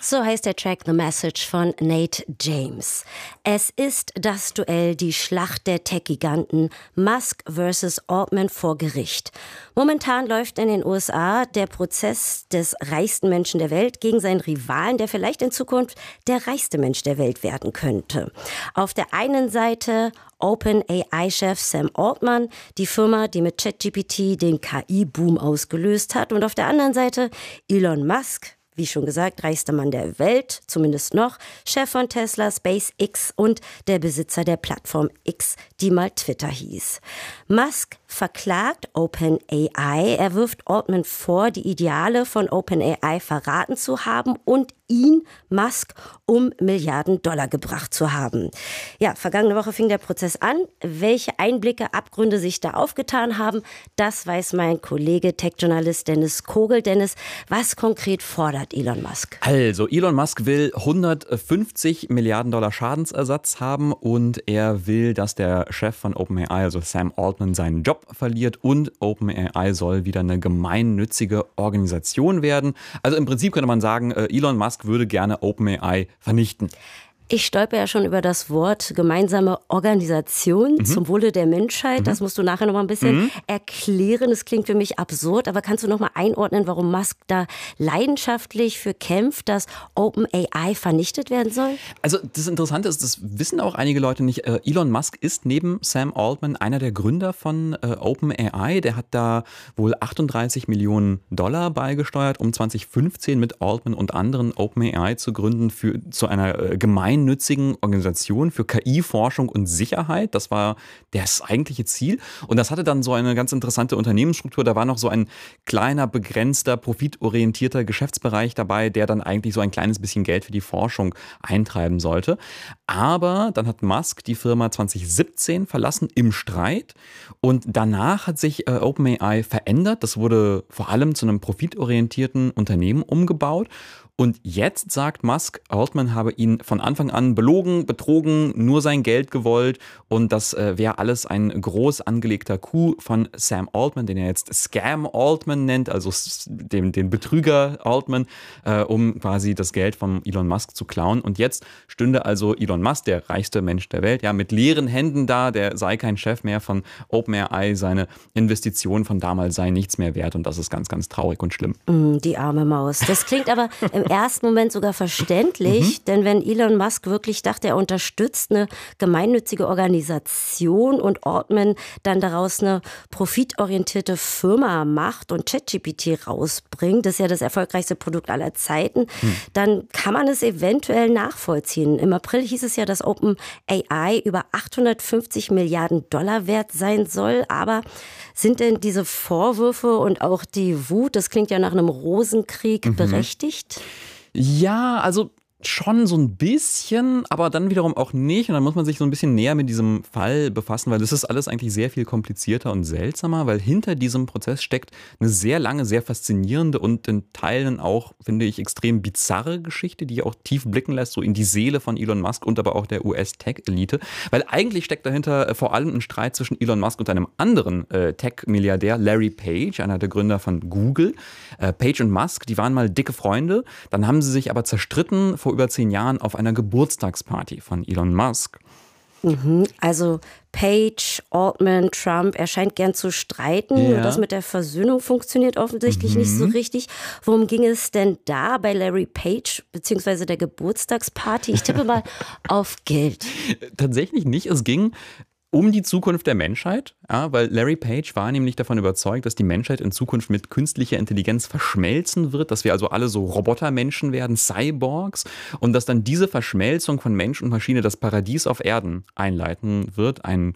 So heißt der Track The Message von Nate James. Es ist das Duell, die Schlacht der Tech-Giganten Musk versus Altman vor Gericht. Momentan läuft in den USA der Prozess des reichsten Menschen der Welt gegen seinen Rivalen, der vielleicht in Zukunft der reichste Mensch der Welt werden könnte. Auf der einen Seite OpenAI-Chef Sam Altman, die Firma, die mit ChatGPT den KI-Boom ausgelöst hat. Und auf der anderen Seite Elon Musk, wie schon gesagt, reichster Mann der Welt, zumindest noch, Chef von Tesla, SpaceX und der Besitzer der Plattform X, die mal Twitter hieß. Musk verklagt OpenAI. Er wirft Altman vor, die Ideale von OpenAI verraten zu haben und ihn, Musk, um Milliarden Dollar gebracht zu haben. Ja, vergangene Woche fing der Prozess an. Welche Einblicke, Abgründe sich da aufgetan haben, das weiß mein Kollege, Tech-Journalist Dennis Kogel. Dennis, was konkret fordert Elon Musk? Also, Elon Musk will 150 Milliarden Dollar Schadensersatz haben und er will, dass der Chef von OpenAI, also Sam Altman, seinen Job verliert und OpenAI soll wieder eine gemeinnützige Organisation werden. Also im Prinzip könnte man sagen, Elon Musk würde gerne OpenAI vernichten. Ich stolper ja schon über das Wort gemeinsame Organisation zum Wohle der Menschheit. Das musst du nachher noch mal ein bisschen erklären. Das klingt für mich absurd, aber kannst du noch mal einordnen, warum Musk da leidenschaftlich für kämpft, dass OpenAI vernichtet werden soll? Also das Interessante ist, das wissen auch einige Leute nicht. Elon Musk ist neben Sam Altman einer der Gründer von OpenAI. Der hat da wohl 38 Millionen Dollar beigesteuert, um 2015 mit Altman und anderen OpenAI zu gründen zu einer gemeinnützigen Organisation für KI-Forschung und Sicherheit. Das war das eigentliche Ziel. Und das hatte dann so eine ganz interessante Unternehmensstruktur. Da war noch so ein kleiner, begrenzter, profitorientierter Geschäftsbereich dabei, der dann eigentlich so ein kleines bisschen Geld für die Forschung eintreiben sollte. Aber dann hat Musk die Firma 2017 verlassen im Streit. Und danach hat sich OpenAI verändert. Das wurde vor allem zu einem profitorientierten Unternehmen umgebaut. Und jetzt sagt Musk, Altman habe ihn von Anfang an belogen, betrogen, nur sein Geld gewollt und das wäre alles ein groß angelegter Coup von Sam Altman, den er jetzt Scam Altman nennt, also den Betrüger Altman, um quasi das Geld von Elon Musk zu klauen. Und jetzt stünde also Elon Musk, der reichste Mensch der Welt, ja, mit leeren Händen da, der sei kein Chef mehr von OpenAI, seine Investition von damals sei nichts mehr wert und das ist ganz, ganz traurig und schlimm. Die arme Maus. Das klingt aber im ersten Moment sogar verständlich, denn wenn Elon Musk wirklich dachte, er unterstützt eine gemeinnützige Organisation und Altman dann daraus eine profitorientierte Firma macht und ChatGPT rausbringt, das ist ja das erfolgreichste Produkt aller Zeiten, dann kann man es eventuell nachvollziehen. Im April hieß es ja, dass OpenAI über 850 Milliarden Dollar wert sein soll, aber sind denn diese Vorwürfe und auch die Wut, das klingt ja nach einem Rosenkrieg, berechtigt? Ja, also schon so ein bisschen, aber dann wiederum auch nicht. Und dann muss man sich so ein bisschen näher mit diesem Fall befassen, weil das ist alles eigentlich sehr viel komplizierter und seltsamer, weil hinter diesem Prozess steckt eine sehr lange, sehr faszinierende und in Teilen auch, finde ich, extrem bizarre Geschichte, die auch tief blicken lässt, so in die Seele von Elon Musk und aber auch der US-Tech-Elite. Weil eigentlich steckt dahinter vor allem ein Streit zwischen Elon Musk und einem anderen Tech-Milliardär, Larry Page, einer der Gründer von Google. Page und Musk, die waren mal dicke Freunde, dann haben sie sich aber zerstritten vor über 10 Jahren auf einer Geburtstagsparty von Elon Musk. Also Page, Altman, Trump, er scheint gern zu streiten. Ja. Und das mit der Versöhnung funktioniert offensichtlich nicht so richtig. Worum ging es denn da bei Larry Page beziehungsweise der Geburtstagsparty? Ich tippe mal auf Geld. Tatsächlich nicht. Es ging um die Zukunft der Menschheit, ja, weil Larry Page war nämlich davon überzeugt, dass die Menschheit in Zukunft mit künstlicher Intelligenz verschmelzen wird, dass wir also alle so Robotermenschen werden, Cyborgs und dass dann diese Verschmelzung von Mensch und Maschine das Paradies auf Erden einleiten wird, eine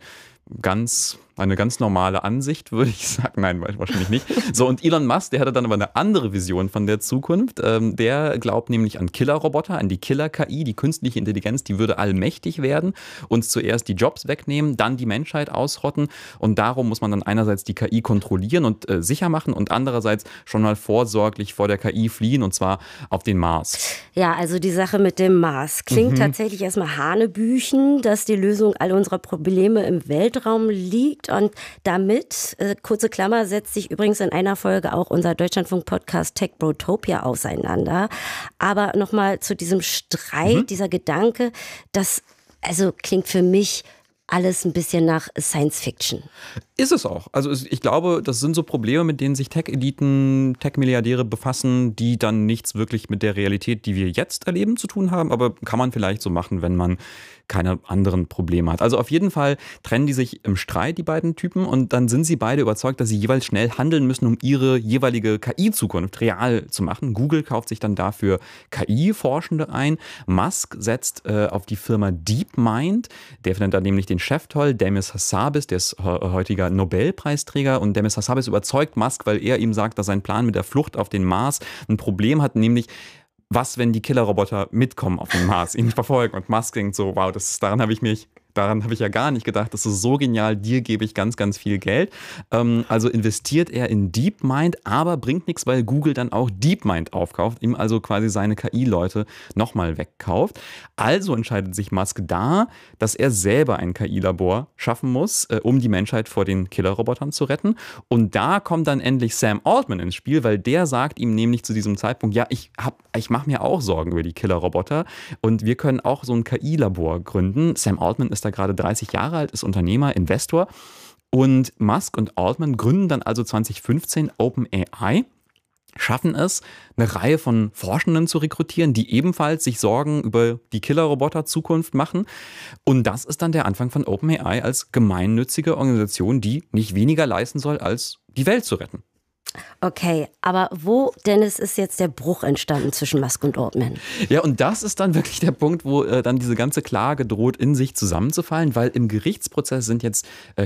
ganz normale Ansicht, würde ich sagen. Nein, wahrscheinlich nicht. So, und Elon Musk, der hatte dann aber eine andere Vision von der Zukunft. Der glaubt nämlich an Killerroboter, an die Killer-KI, die künstliche Intelligenz, die würde allmächtig werden, uns zuerst die Jobs wegnehmen, dann die Menschheit ausrotten. Und darum muss man dann einerseits die KI kontrollieren und sicher machen und andererseits schon mal vorsorglich vor der KI fliehen, und zwar auf den Mars. Ja, also die Sache mit dem Mars klingt tatsächlich erstmal hanebüchen, dass die Lösung all unserer Probleme im Weltraum liegt. gut. Und damit, kurze Klammer, setzt sich übrigens in einer Folge auch unser Deutschlandfunk-Podcast Techbrotopia auseinander. Aber nochmal zu diesem Streit, dieser Gedanke, das also klingt für mich alles ein bisschen nach Science Fiction. Ist es auch. Also ich glaube, das sind so Probleme, mit denen sich Tech-Eliten, Tech-Milliardäre befassen, die dann nichts wirklich mit der Realität, die wir jetzt erleben, zu tun haben. Aber kann man vielleicht so machen, wenn man keine anderen Probleme hat. Also auf jeden Fall trennen die sich im Streit, die beiden Typen. Und dann sind sie beide überzeugt, dass sie jeweils schnell handeln müssen, um ihre jeweilige KI-Zukunft real zu machen. Google kauft sich dann dafür KI-Forschende ein. Musk setzt auf die Firma DeepMind. Der findet dann nämlich den Chef toll, Demis Hassabis, der ist heutiger Nobelpreisträger. Und Demis Hassabis überzeugt Musk, weil er ihm sagt, dass sein Plan mit der Flucht auf den Mars ein Problem hat, nämlich was, wenn die Killerroboter mitkommen auf den Mars, ihn verfolgen. Und Musk denkt so, wow, daran habe ich ja gar nicht gedacht, das ist so genial, dir gebe ich ganz, ganz viel Geld. Also investiert er in DeepMind, aber bringt nichts, weil Google dann auch DeepMind aufkauft, ihm also quasi seine KI-Leute nochmal wegkauft. Also entscheidet sich Musk da, dass er selber ein KI-Labor schaffen muss, um die Menschheit vor den Killerrobotern zu retten. Und da kommt dann endlich Sam Altman ins Spiel, weil der sagt ihm nämlich zu diesem Zeitpunkt, ja, ich mache mir auch Sorgen über die Killerroboter und wir können auch so ein KI-Labor gründen. Sam Altman ist da gerade 30 Jahre alt, ist Unternehmer, Investor. Und Musk und Altman gründen dann also 2015 OpenAI, schaffen es, eine Reihe von Forschenden zu rekrutieren, die ebenfalls sich Sorgen über die Killerroboter-Zukunft machen. Und das ist dann der Anfang von OpenAI als gemeinnützige Organisation, die nicht weniger leisten soll, als die Welt zu retten. Okay, aber wo, Dennis, ist jetzt der Bruch entstanden zwischen Musk und Altman? Ja, und das ist dann wirklich der Punkt, wo dann diese ganze Klage droht, in sich zusammenzufallen, weil im Gerichtsprozess sind jetzt